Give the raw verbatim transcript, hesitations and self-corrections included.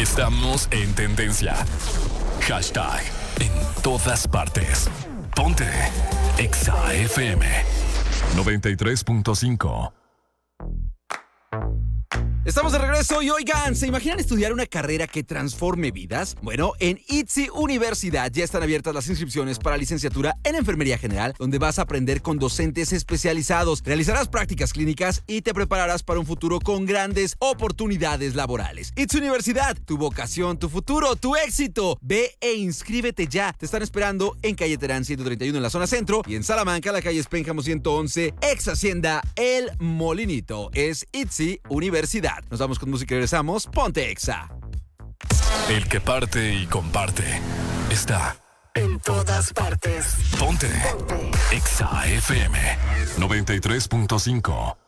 Estamos en tendencia. Hashtag en todas partes. Ponte Exa F M noventa y tres punto cinco. Estamos de regreso y oigan, ¿se imaginan estudiar una carrera que transforme vidas? Bueno, en I T S I Universidad ya están abiertas las inscripciones para licenciatura en Enfermería General, donde vas a aprender con docentes especializados, realizarás prácticas clínicas y te prepararás para un futuro con grandes oportunidades laborales. I T S I Universidad, tu vocación, tu futuro, tu éxito. Ve e inscríbete ya. Te están esperando en calle Terán ciento treinta y uno en la zona centro y en Salamanca, la calle Espénjamo ciento once, ex Hacienda El Molinito. Es I T S I Universidad. Nos vamos con música y regresamos. Ponte Exa. El que parte y comparte está en todas partes. Ponte, Ponte. Exa F M noventa y tres punto cinco.